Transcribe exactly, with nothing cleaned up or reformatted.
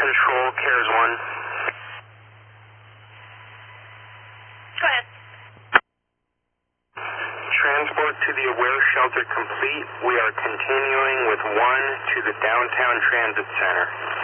Control, CARES one. Go ahead. Transport to the Aware Shelter complete. We are continuing with one to the Downtown Transit Center.